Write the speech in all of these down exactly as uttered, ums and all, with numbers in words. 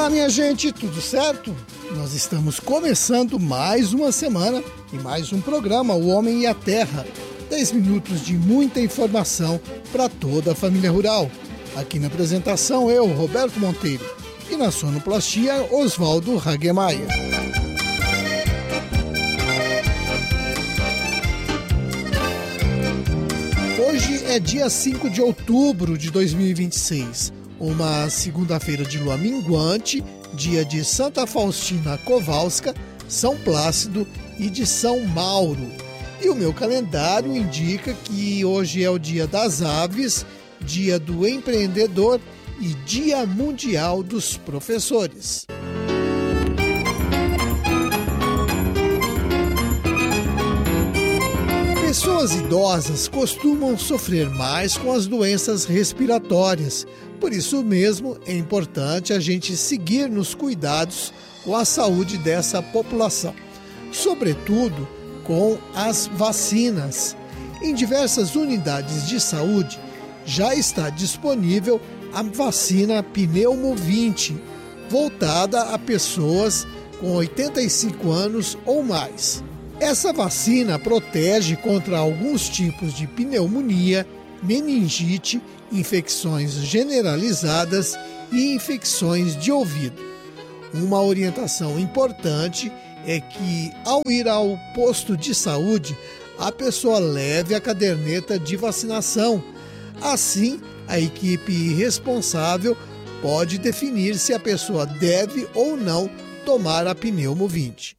Olá, minha gente, tudo certo? Nós estamos começando mais uma semana e mais um programa, O Homem e a Terra. dez minutos de muita informação para toda a família rural. Aqui na apresentação, eu, Roberto Monteiro, e na sonoplastia, Oswaldo Hagemeyer. Hoje é dia cinco de outubro de dois mil e vinte e seis, uma segunda-feira de lua minguante, dia de Santa Faustina Kowalska, São Plácido e de São Mauro. E o meu calendário indica que hoje é o dia das aves, dia do empreendedor e dia mundial dos professores. Pessoas idosas costumam sofrer mais com as doenças respiratórias. Por isso mesmo, é importante a gente seguir nos cuidados com a saúde dessa população, sobretudo com as vacinas. Em diversas unidades de saúde já está disponível a vacina Pneumo vinte, voltada a pessoas com oitenta e cinco anos ou mais. Essa vacina protege contra alguns tipos de pneumonia, meningite, infecções generalizadas e infecções de ouvido. Uma orientação importante é que, ao ir ao posto de saúde, a pessoa leve a caderneta de vacinação. Assim, a equipe responsável pode definir se a pessoa deve ou não tomar a Pneumo vinte.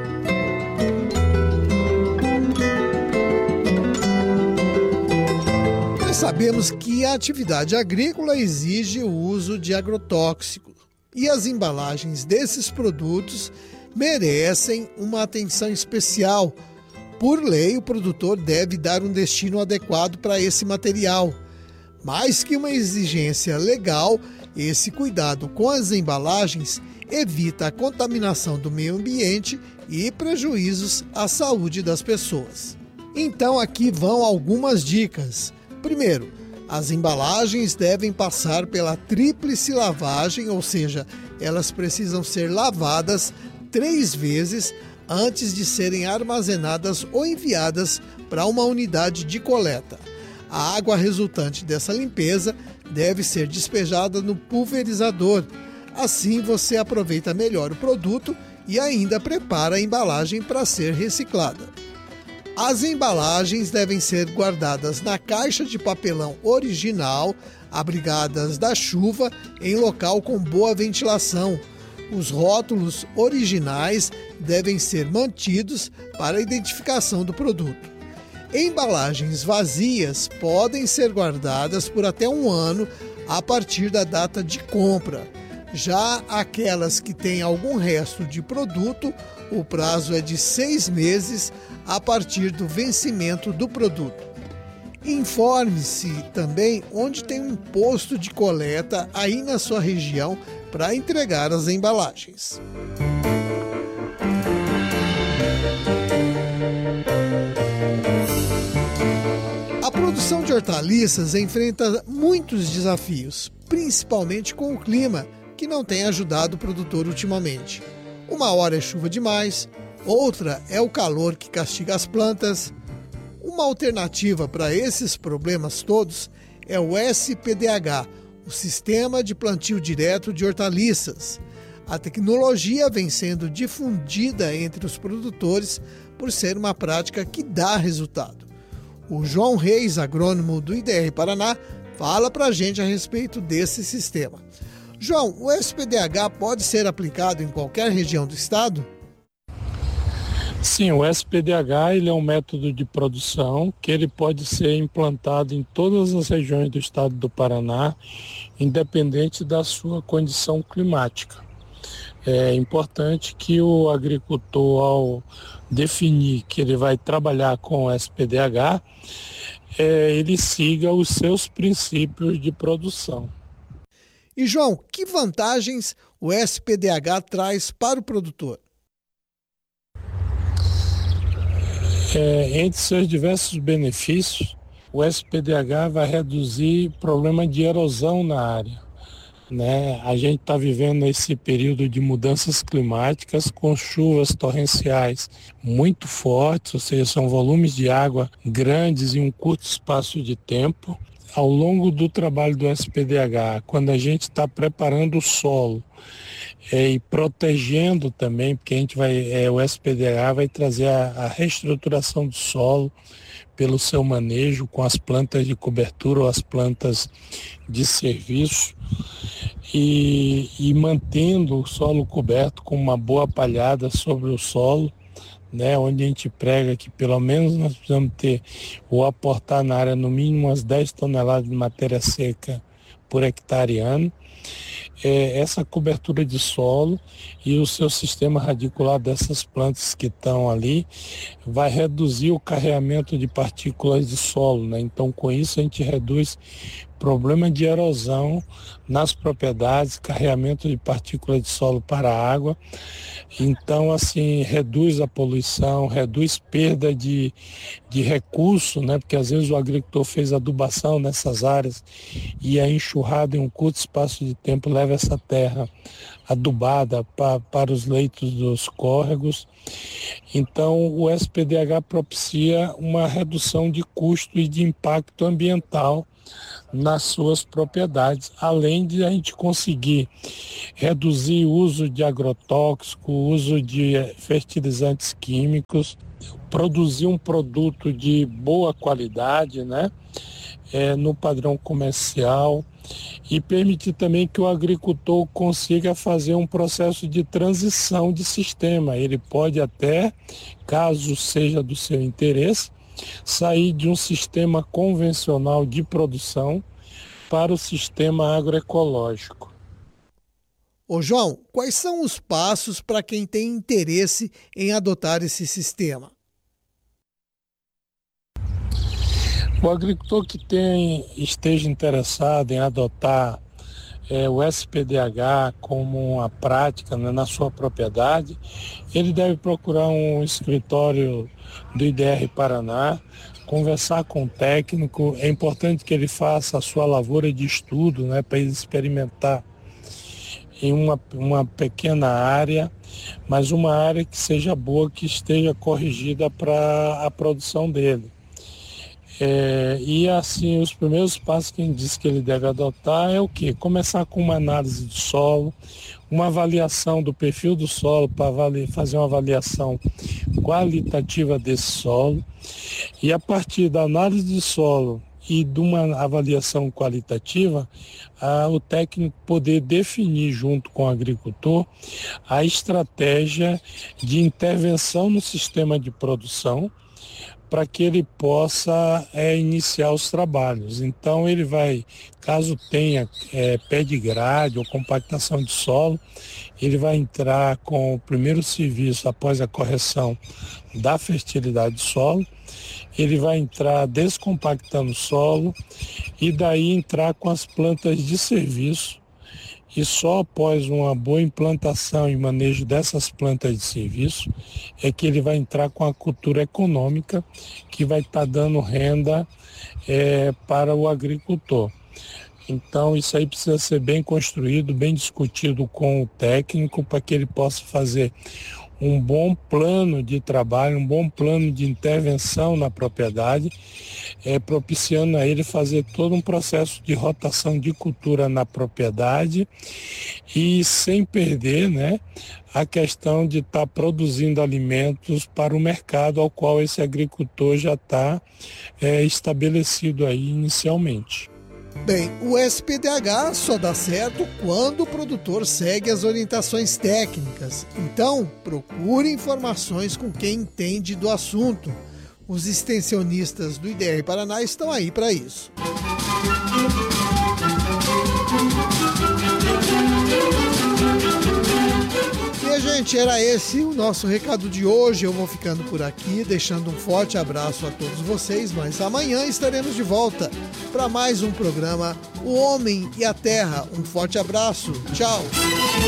Nós sabemos que a atividade agrícola exige o uso de agrotóxicos e as embalagens desses produtos merecem uma atenção especial. Por lei, o produtor deve dar um destino adequado para esse material. Mais que uma exigência legal, esse cuidado com as embalagens evita a contaminação do meio ambiente e prejuízos à saúde das pessoas. Então aqui vão algumas dicas. Primeiro, as embalagens devem passar pela tríplice lavagem, ou seja, elas precisam ser lavadas três vezes antes de serem armazenadas ou enviadas para uma unidade de coleta. A água resultante dessa limpeza deve ser despejada no pulverizador. Assim você aproveita melhor o produto e ainda prepara a embalagem para ser reciclada. As embalagens devem ser guardadas na caixa de papelão original, abrigadas da chuva, em local com boa ventilação. Os rótulos originais devem ser mantidos para a identificação do produto. Embalagens vazias podem ser guardadas por até um ano a partir da data de compra. Já aquelas que têm algum resto de produto, o prazo é de seis meses a partir do vencimento do produto. Informe-se também onde tem um posto de coleta aí na sua região para entregar as embalagens. A produção de hortaliças enfrenta muitos desafios, principalmente com o clima, que não tem ajudado o produtor ultimamente. Uma hora é chuva demais, outra é o calor que castiga as plantas. Uma alternativa para esses problemas todos é o S P D H, o Sistema de Plantio Direto de Hortaliças. A tecnologia vem sendo difundida entre os produtores por ser uma prática que dá resultado. O João Reis, agrônomo do I D R Paraná, fala para a gente a respeito desse sistema. João, o S P D H pode ser aplicado em qualquer região do estado? Sim, o S P D H ele é um método de produção que ele pode ser implantado em todas as regiões do estado do Paraná, independente da sua condição climática. É importante que o agricultor, ao definir que ele vai trabalhar com o S P D H, é, ele siga os seus princípios de produção. E João, que vantagens o S P D H traz para o produtor? É, entre seus diversos benefícios, o S P D H vai reduzir problema de erosão na área. né? A gente está vivendo esse período de mudanças climáticas com chuvas torrenciais muito fortes, ou seja, são volumes de água grandes em um curto espaço de tempo. Ao longo do trabalho do S P D H, quando a gente está preparando o solo é, e protegendo também, porque a gente vai, é, o S P D H vai trazer a, a reestruturação do solo pelo seu manejo com as plantas de cobertura ou as plantas de serviço e, e mantendo o solo coberto com uma boa palhada sobre o solo, né, onde a gente prega que pelo menos nós precisamos ter ou aportar na área no mínimo umas dez toneladas de matéria seca por hectare ano. É, essa cobertura de solo e o seu sistema radicular dessas plantas que estão ali vai reduzir o carreamento de partículas de solo, né? Então, com isso, a gente reduz problema de erosão nas propriedades, carreamento de partículas de solo para a água. Então, assim, reduz a poluição, reduz perda de, de recurso, né? Porque às vezes o agricultor fez adubação nessas áreas e a enxurrada em um curto espaço de tempo leva essa terra adubada pa, para os leitos dos córregos. Então, o S P D H propicia uma redução de custo e de impacto ambiental nas suas propriedades, além de a gente conseguir reduzir o uso de agrotóxico, o uso de fertilizantes químicos, produzir um produto de boa qualidade, né, é, no padrão comercial e permitir também que o agricultor consiga fazer um processo de transição de sistema. Ele pode até, caso seja do seu interesse, sair de um sistema convencional de produção para o sistema agroecológico. Ô João, quais são os passos para quem tem interesse em adotar esse sistema? O agricultor que tem, esteja interessado em adotar é, o S P D H como uma prática, né, na sua propriedade, ele deve procurar um escritório do I D R Paraná, conversar com o técnico. É importante que ele faça a sua lavoura de estudo, né, para ele experimentar em uma, uma pequena área, mas uma área que seja boa, que esteja corrigida para a produção dele. É, e assim, os primeiros passos que a gente diz que ele deve adotar é o quê? Começar com uma análise de solo, uma avaliação do perfil do solo para fazer uma avaliação qualitativa desse solo. E a partir da análise de solo e de uma avaliação qualitativa, a, o técnico poder definir junto com o agricultor a estratégia de intervenção no sistema de produção, para que ele possa é, iniciar os trabalhos. Então ele vai, caso tenha é, pé de grade ou compactação de solo, ele vai entrar com o primeiro serviço após a correção da fertilidade do solo, ele vai entrar descompactando o solo e daí entrar com as plantas de serviço. E só após uma boa implantação e manejo dessas plantas de serviço é que ele vai entrar com a cultura econômica, que vai estar dando renda é, para o agricultor. Então isso aí precisa ser bem construído, bem discutido com o técnico, para que ele possa fazer um bom plano de trabalho, um bom plano de intervenção na propriedade, é, propiciando a ele fazer todo um processo de rotação de cultura na propriedade e sem perder, né, a questão de estar tá produzindo alimentos para o mercado ao qual esse agricultor já está é, estabelecido aí inicialmente. Bem, o S P D H só dá certo quando o produtor segue as orientações técnicas. Então, procure informações com quem entende do assunto. Os extensionistas do I D R Paraná estão aí para isso. E, gente, era esse o nosso recado de hoje. Eu vou ficando por aqui, deixando um forte abraço a todos vocês, mas amanhã estaremos de volta para mais um programa O Homem e a Terra. Um forte abraço. Tchau.